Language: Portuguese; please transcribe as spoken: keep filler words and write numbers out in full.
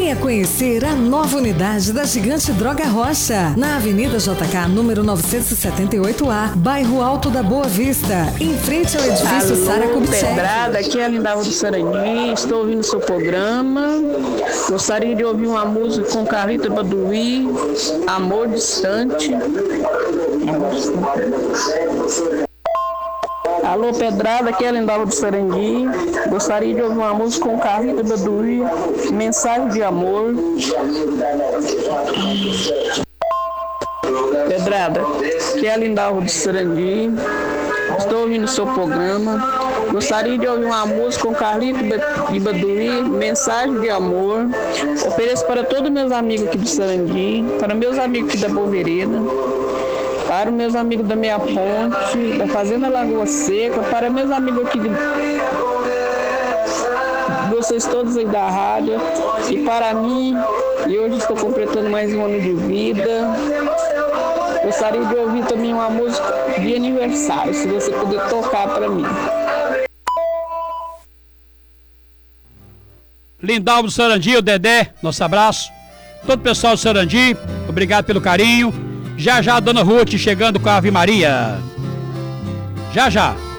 Venha conhecer a nova unidade da Gigante Droga Rocha, na Avenida J K, número novecentos e setenta e oito A, bairro Alto da Boa Vista, em frente ao edifício Alô, Sara Kubitschek. Pedrada, aqui é a Lindalva do Sarandi, estou ouvindo seu programa. Gostaria de ouvir uma música com Carlita Baduí, Amor Distante. Amor Distante. Alô, Pedrada, aqui é a Lindalva do Sarandi. Gostaria de ouvir uma música com Carlita Baduí, Mensagem de Amor. Pedrada, aqui é a Lindalva do Sarandi. Estou ouvindo o seu programa. Gostaria de ouvir uma música com Carlito e Baduí, Mensagem de Amor. Ofereço para todos meus amigos aqui do Sarandi, para meus amigos aqui da Boa Vereda, para meus amigos da Meia Ponte, da Fazenda Lagoa Seca, para meus amigos aqui de vocês todos aí da rádio, e para mim, e hoje estou completando mais um ano de vida. Gostaria de ouvir também uma música de aniversário, se você puder tocar para mim. Lindalva do Sarandi, o Dedé, nosso abraço. Todo o pessoal do Sarandi, obrigado pelo carinho. Já já a Dona Ruth chegando com a Ave Maria. Já já.